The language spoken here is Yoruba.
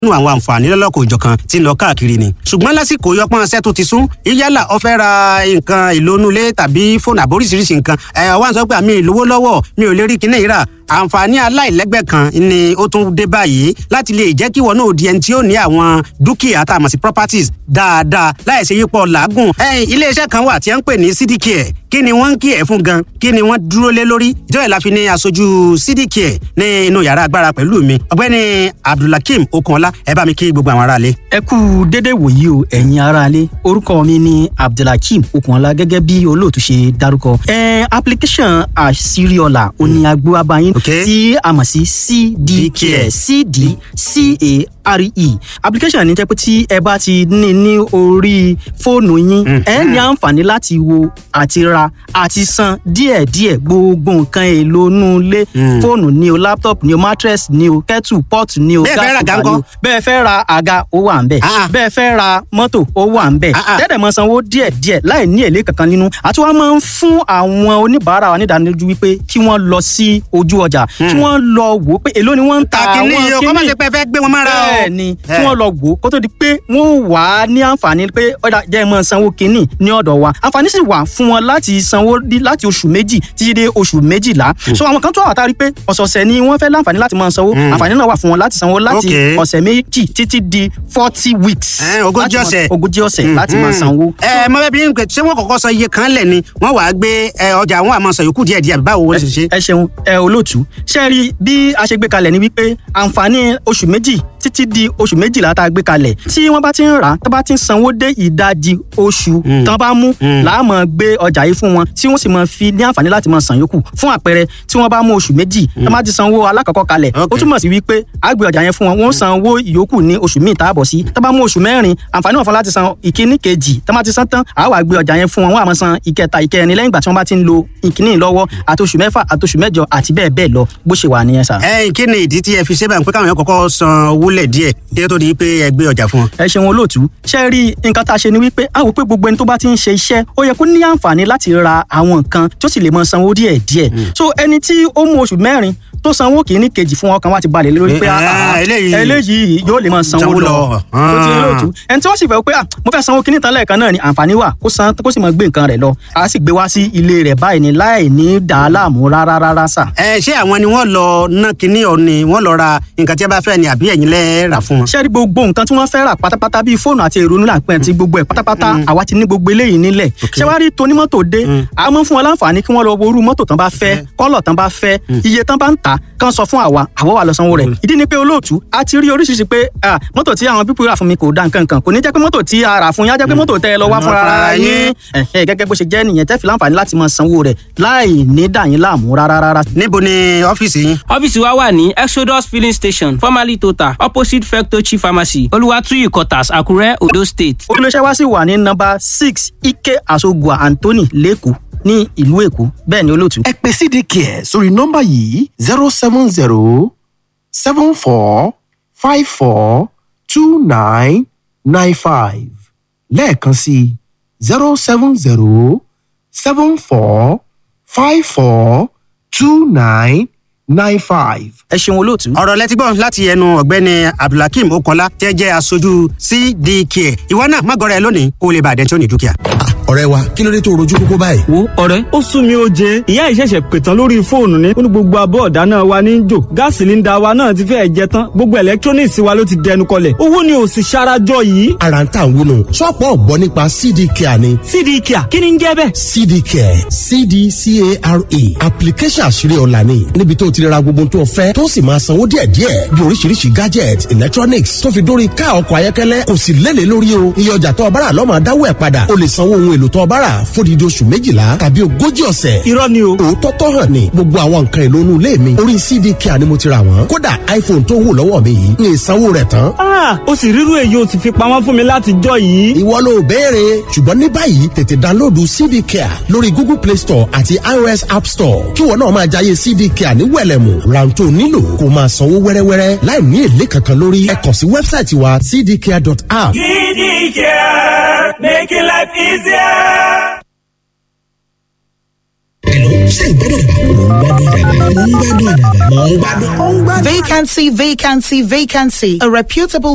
nínú àwọn àǹfààní lọ́lọ́kọ̀ òjọ̀kan tí ń lọ káàkiri ni. ṣùgbọ́n lásìkò yọpọ́n ṣẹ́ tó ti sún yálà ó fẹ́ ra nǹkan ìlónúlé tàbí fóònù àbóríṣiríṣi nǹkan wá ń sọ pé àmì ìlówó lọ́wọ́ mi ò lè rí kinní ìrà àǹfààní aláìlẹ́gbẹ́ kan ni ó tún dé báyìí láti lè jẹ́ kí wọn náà di ẹni tí ó ní àwọn dúkìá tá a mọ̀ sí properties dáadáa láì ṣe yípo làágùn. iléeṣẹ́ kan wà tí wọ́n ń pè ní CDCare kí ni wọ́n ń kí ẹ̀ fún gan kí ni wọ́n dúró lé lórí ìjọba ìlàfi ní aṣojú CDCare ní inú yàrá agbára pẹ̀lú mi ọ̀gbẹ́ni Abdulhakeem Okunọlá ẹ bá mi kí gbogbo àwọn aráalé. ẹ kú dédé wòyí o ẹ̀yin aráalé orúkọ mi ni Abdulhakeem Okunọlá gẹ́gẹ́ bí olóòtú ṣe dárúkọ. application àṣírí ọ̀la òní agbó abayín tí a mọ̀ sí CDCare CDCARE application ní jẹ́ pé tí ẹ bá ti ní orí fóònù yín ẹ ní àǹfààní láti wo àti ra àti san díẹ̀díẹ̀ gbogbo nǹkan èlò inú ilé fóònù ni o laptop ni o mattress ni o kettle pot ni o gas cooker ni o bẹ́ẹ̀ fẹ́ ra àga ó wà ńbẹ̀ bẹ́ẹ̀ fẹ́ ra mọ́tò ó wà ńbẹ̀ tẹ́lẹ̀ mọ́ sanwó díẹ̀díẹ̀ láì ní èlé kankan nínú àti wọ́n máa ń fún àwọn oníbàárà wa nídánilójú wípé kí wọ́n lọ sí ojú ọjà kí wọ́n lọ wò pé èló ni wọ́n ń ta àwọn kíní kọ́ máa ṣe pé fẹ́ gbé wọn mára o. bẹ́ẹ̀ ni kí wọ́n lọ wò kó tó di pé wọ́n wà á ní àǹfààní pé ọ̀dà jẹ́ mọ́ sanwó kíní ní ọ̀dọ̀ wa àǹfààní sì wà fún wọn láti sanwó láti oṣù méjì títí dé oṣù méjìlá so àwọn kan tó wà tá a rí pé ọ̀sọ̀ọ̀sẹ̀ ni wọ́n fẹ́ láǹfààní láti máa sanwó àǹfààní náà wà fún wọn láti sanwó láti ọ̀sẹ̀ méjì títí di 40 weeks ogójì ọ̀sẹ̀ láti máa sanwó. mọ bẹẹ bí n pẹ ṣé wọn kọ́kọ́ sọ iye kan lẹ ni wọn wàá gbé ọjà wọn àmọ́ sọ yòókù díẹ̀díẹ̀ báwo wọn ṣe ṣe. ẹ ṣeun olóòtú ṣe rí bí a ṣe gbé kalẹ̀ ni wípé àǹfààní oṣù méjì títí di oṣù méjìlá tá a gbé kalẹ̀ tí wọ́n bá ti ń rà tó bá ti ń sanwó dé ìdajì oṣù tán bá mú làá máa gbé ọjà yìí fún wọn tí wọ́n sì máa fi ní àǹfààní láti máa san yòókù fún àpẹẹrẹ tí wọ́n bá mú oṣù méjì tó bá ti sanwó alákọ̀ọ́kọ́ kalẹ̀ ó túmọ̀ sí wípé a gbé ọjà yẹn fún wọn wọ́n san owó ìyókù ní oṣù míì tá a bọ̀ sí tó bá mú oṣù mẹ́rin àǹfààní wọn fún láti san ìkíní kejì tó bá ti san tán àá wá gbé ọjà yẹn fún wọn wọ́n á máa san ìkẹta ìkẹrin lẹ́yìn ìgbà tí wọ́n bá ti ń lo ìkíní lọ́wọ́ àti oṣù mẹ́fà àti oṣù mẹ́jọ àti bẹ́ẹ̀ bẹ́ẹ̀ lọ bó ṣe wà nìyẹn sà. kí ni ìdí tí ẹ fi ṣe báyìí pé káwọn yẹn kọ́kọ́ san owó lẹ̀ díẹ̀ kí ẹ tó di pé ẹ gbé ọjà fún wọn. ẹ ṣeun olóòtú ṣe rí nǹkan tá a ṣe ni wípé a wò pé gbogbo ẹni tó bá ti ń ṣe iṣẹ́ ó yẹ kó ní àǹfààní láti ra àwọn nǹkan tó sì lè máa sanwó díẹ̀ díẹ̀ so ẹni tí ó mú oṣù mẹ́rin tó sanwó kìíní kejì fún ọkàn wa ti balẹ̀ lórí pé eléyìí yóò lè máa sanwó lọ tó ti olóòtú ẹni tí wọ́n sì fẹ́ pé mo fẹ́ sanwó kìíní tán lẹ́ẹ̀kan náà ni àǹfààní wà kó sì máa gbé nǹkan rẹ̀ lọ a sì gbé wá sí ilé rẹ̀ báyìí ni láì ní dàá láàmú rárá sà. ṣé àwọn ni wọ́n lọ ná kinní ọ ni wọ́n lọ ra nǹkan tí a bá fẹ́ ni àbí ẹ̀yin lẹ rà fún wọn. ṣé rí gbogbo nǹkan tí wọ́n fẹ́ rà pátápátá bíi fóònù àti èrò nílà pẹ́ ti gbogbo ẹ̀ pátápátá àwa ti ní gbogbo eléyìí nílẹ̀ ṣé wàá rí tonímọ́tò dé a máa ń fún wọn láǹfààní kí wọ́n lọ wo irú mọ́tò tán bá fẹ́ kọ́lọ̀ tán bá fẹ́ iye tán bá ń tà kán sọ fún àwa wà lọ sanwó rẹ̀ ìdí ni pé olóòtú a ti rí oríṣiríṣi pé mọ́tò tí àwọn pípọ̀ rà fún mi kò dá nǹkan kan kò ní jẹ́ pé mọ́tò tí a rà fún yín á jẹ́ pé mọ́tò tẹ́ ẹ lọ wá fún ara yín gẹ́gẹ́ bó ṣe jẹ́ nìyẹn tẹ́ fi láǹfààní láti máa sanwó rẹ̀ láì ní dà yín láàmú rárá. níbo ni ọ́fíìsì yín. ọ́fíìsì wa wà ní Exodus filling station formerly Total opposite Fectochi pharmacy Olúwatóyè quarters Àkúrẹ́ Ondo State. olùléṣẹ́ wa sì wà ní nọ́mbà 6 Ike Asogua Anthony Lẹ́kọ̀ọ́ ní ìlú Èkó bẹ́ẹ̀ ni olóòtú. ẹ pè CDCare sórí nọ́mbà yìí 07074542995 lẹ́ẹ̀kan sí 07074542995. ẹ ṣeun olóòtú. ọ̀rọ̀ lẹ́tí gbọ́ láti ẹnu ọ̀gbẹ́ni Abdulhakeem Okunọlá tẹ́ jẹ́ aṣojú CDCare ìwọ náà má gọrẹ lónìí kó o lè bàdẹ́ tí ó ní dúkìá. ọ̀rẹ́ wa kí ló dé tó rojú kókó báyìí. wo ọ̀rẹ́ ó sún mi ó jẹ ìyá ìṣẹ̀ṣẹ̀ pètàn lórí fóònù ní ó ní gbogbo abọ́ ọ̀dá náà wa ní jò gáàsì sílíńdà wa náà ti fẹ́ẹ̀ jẹ tán gbogbo electronics wa ló ti dẹnu kọlẹ̀ owó ni ò sì ṣarajọ yìí. ara ń tà ń wúnu ṣọ́ọ̀pù ọ̀gbọ́n nípa CDCare ni. CDCare kí ni ń jẹ́ bẹ́ẹ̀. CDCare CDCARE application àṣírí ọ̀la ni níbi tó ti ra gbogbo tó fẹ́ tó sì máa sanwó díẹ̀díẹ̀ bí oríṣiríṣi gadget electronics tó fi dórí ká ọkọ̀ ayọ́kẹ́lẹ́ kò sì lélẹ̀ lórí o iye ọjà tó ọbára lọ́mọ dáwọ́ ẹ̀ padà o lè sanwó ohun èlò tó ọbára fódìdí oṣù méjìlá tàbí ogójì ọ̀sẹ̀. irọ́ ni o. òótọ́ tó hàn ní gbogbo àwọn nǹkan èlò inú ilé mi orí CDCare ni mo ti rà wọ́n kódà iPhone tó wù lọ́wọ́ mi yìí ní ìsanwó rẹ̀ tán. ó sì rírú èyí ó sì fi pamọ́ fún mi láti jọ yìí. ìwọ ló béèrè ṣùgbọ́n ní báyìí tètè dánlóòdù CDCare lórí Google Play Store àti iOS App Store kí wọn náà máa jayé CDCare ní wẹ̀lẹ̀mù rántó nílò kó máa sanwó wẹ́rẹ́wẹ́rẹ́ láì ní èlé kankan lórí ẹ kàn sí wẹ́bsáìtì wa cdcare.app. CDCare, making life easier. ṣé ìgbádùn Vacancy, vacancy, vacancy. A reputable